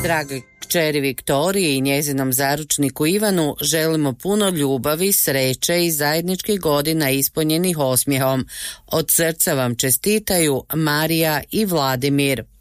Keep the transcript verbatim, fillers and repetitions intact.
Drage kćeri Viktoriji i njezinom zaručniku Ivanu želimo puno ljubavi, sreće i zajedničkih godina ispunjenih osmijehom. Od srca vam čestitaju Marija i Vladimir.